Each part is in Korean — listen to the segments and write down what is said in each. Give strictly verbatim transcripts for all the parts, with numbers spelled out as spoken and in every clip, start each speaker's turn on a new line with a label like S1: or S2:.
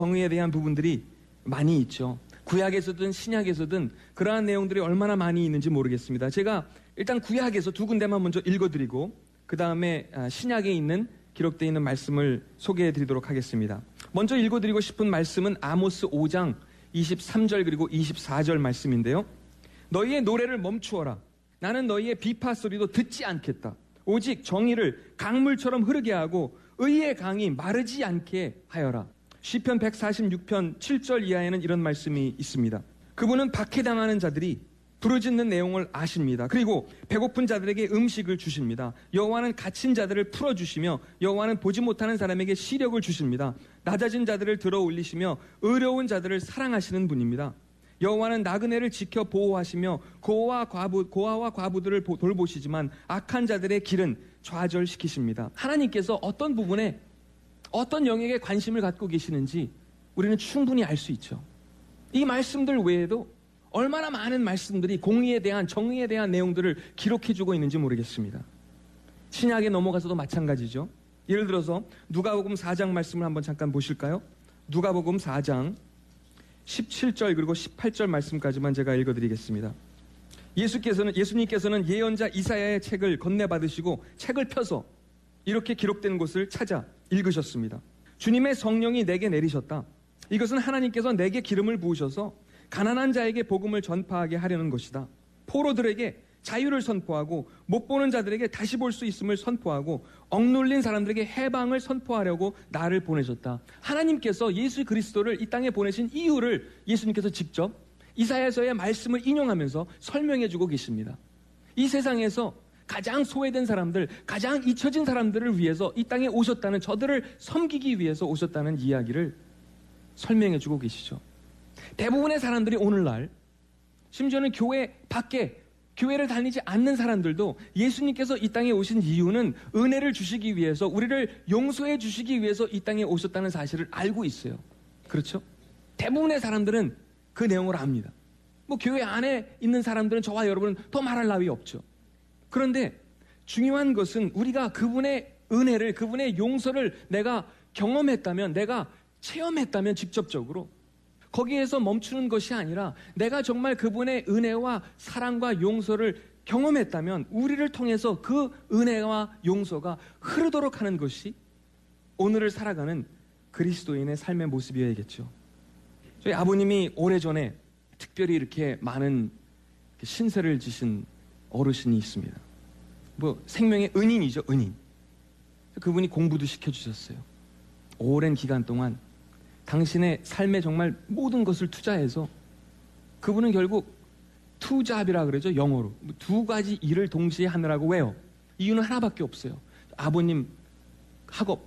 S1: 정의에 대한 부분들이 많이 있죠. 구약에서든 신약에서든 그러한 내용들이 얼마나 많이 있는지 모르겠습니다. 제가 일단 구약에서 두 군데만 먼저 읽어드리고 그 다음에 신약에 있는 기록되어 있는 말씀을 소개해드리도록 하겠습니다. 먼저 읽어드리고 싶은 말씀은 아모스 오 장 이십삼 절 그리고 이십사 절 말씀인데요. 너희의 노래를 멈추어라. 나는 너희의 비파 소리도 듣지 않겠다. 오직 정의를 강물처럼 흐르게 하고 의의 강이 마르지 않게 하여라. 시편 백사십육 편 칠 절 이하에는 이런 말씀이 있습니다. 그분은 박해당하는 자들이 부르짖는 내용을 아십니다. 그리고 배고픈 자들에게 음식을 주십니다. 여호와는 갇힌 자들을 풀어주시며 여호와는 보지 못하는 사람에게 시력을 주십니다. 낮아진 자들을 들어 올리시며 의로운 자들을 사랑하시는 분입니다. 여호와는 나그네를 지켜 보호하시며 고아와 과부, 고아와 과부들을 돌보시지만 악한 자들의 길은 좌절시키십니다. 하나님께서 어떤 부분에 어떤 영역에 관심을 갖고 계시는지 우리는 충분히 알 수 있죠. 이 말씀들 외에도 얼마나 많은 말씀들이 공의에 대한 정의에 대한 내용들을 기록해주고 있는지 모르겠습니다. 신약에 넘어가서도 마찬가지죠. 예를 들어서 누가복음 사 장 말씀을 한번 잠깐 보실까요? 누가복음 사 장 십칠 절 그리고 십팔 절 말씀까지만 제가 읽어드리겠습니다. 예수께서는, 예수님께서는 예언자 이사야의 책을 건네받으시고 책을 펴서 이렇게 기록된 곳을 찾아 읽으셨습니다. 주님의 성령이 내게 내리셨다. 이것은 하나님께서 내게 기름을 부으셔서 가난한 자에게 복음을 전파하게 하려는 것이다. 포로들에게 자유를 선포하고 못 보는 자들에게 다시 볼 수 있음을 선포하고 억눌린 사람들에게 해방을 선포하려고 나를 보내셨다. 하나님께서 예수 그리스도를 이 땅에 보내신 이유를 예수님께서 직접 이사야서의 말씀을 인용하면서 설명해주고 계십니다. 이 세상에서 가장 소외된 사람들, 가장 잊혀진 사람들을 위해서 이 땅에 오셨다는, 저들을 섬기기 위해서 오셨다는 이야기를 설명해주고 계시죠. 대부분의 사람들이 오늘날, 심지어는 교회 밖에, 교회를 다니지 않는 사람들도 예수님께서 이 땅에 오신 이유는 은혜를 주시기 위해서, 우리를 용서해 주시기 위해서 이 땅에 오셨다는 사실을 알고 있어요. 그렇죠? 대부분의 사람들은 그 내용을 압니다. 뭐 교회 안에 있는 사람들은, 저와 여러분은 더 말할 나위 없죠. 그런데 중요한 것은 우리가 그분의 은혜를, 그분의 용서를 내가 경험했다면, 내가 체험했다면 직접적으로 거기에서 멈추는 것이 아니라 내가 정말 그분의 은혜와 사랑과 용서를 경험했다면 우리를 통해서 그 은혜와 용서가 흐르도록 하는 것이 오늘을 살아가는 그리스도인의 삶의 모습이어야겠죠. 저희 아버님이 오래전에 특별히 이렇게 많은 신세를 지신 어르신이 있습니다. 뭐 생명의 은인이죠, 은인. 그분이 공부도 시켜주셨어요. 오랜 기간 동안 당신의 삶에 정말 모든 것을 투자해서, 그분은 결국 투잡이라 그러죠, 영어로. 두 가지 일을 동시에 하느라고. 왜요? 이유는 하나밖에 없어요. 아버님 학업,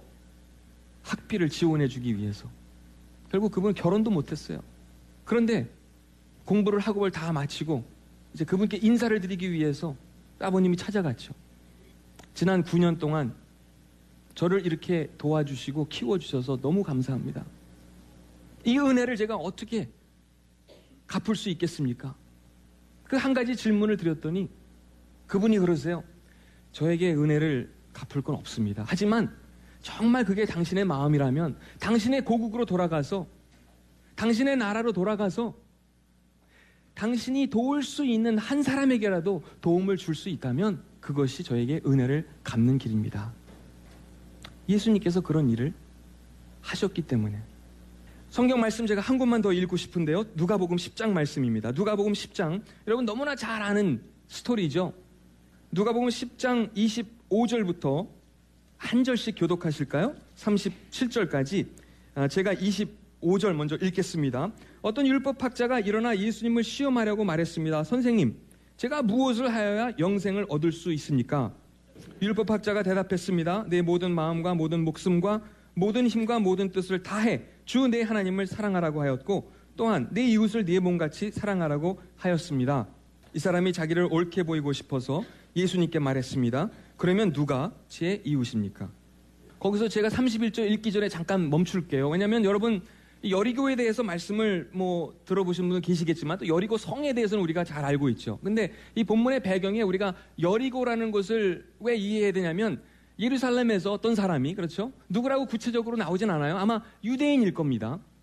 S1: 학비를 지원해 주기 위해서. 결국 그분은 결혼도 못했어요. 그런데 공부를, 학업을 다 마치고 이제 그분께 인사를 드리기 위해서 아버님이 찾아갔죠. 지난 구 년 동안 저를 이렇게 도와주시고 키워주셔서 너무 감사합니다. 이 은혜를 제가 어떻게 갚을 수 있겠습니까? 그 한 가지 질문을 드렸더니 그분이 그러세요. 저에게 은혜를 갚을 건 없습니다. 하지만 정말 그게 당신의 마음이라면 당신의 고국으로 돌아가서, 당신의 나라로 돌아가서 당신이 도울 수 있는 한 사람에게라도 도움을 줄 수 있다면 그것이 저에게 은혜를 갚는 길입니다. 예수님께서 그런 일을 하셨기 때문에. 성경 말씀 제가 한 곳만 더 읽고 싶은데요. 누가복음 십 장 말씀입니다. 누가복음 십 장, 여러분 너무나 잘 아는 스토리죠. 누가복음 십 장 이십오 절부터 한 절씩 교독하실까요? 삼십칠 절까지. 제가 이십오 절 먼저 읽겠습니다. 어떤 율법학자가 일어나 예수님을 시험하려고 말했습니다. 선생님, 제가 무엇을 하여야 영생을 얻을 수 있습니까? 율법학자가 대답했습니다. 내 모든 마음과 모든 목숨과 모든 힘과 모든 뜻을 다해 주 내 하나님을 사랑하라고 하였고, 또한 내 이웃을 네 몸같이 사랑하라고 하였습니다. 이 사람이 자기를 옳게 보이고 싶어서 예수님께 말했습니다. 그러면 누가 제 이웃입니까? 거기서 제가 삼십일 절 읽기 전에 잠깐 멈출게요. 왜냐하면 여러분, 여리고에 대해서 말씀을 뭐 들어보신 분은 계시겠지만 또 여리고 성에 대해서는 우리가 잘 알고 있죠. 근데 이 본문의 배경에 우리가 여리고라는 것을 왜 이해해야 되냐면, 예루살렘에서 어떤 사람이, 그렇죠? 누구라고 구체적으로 나오진 않아요. 아마 유대인일 겁니다.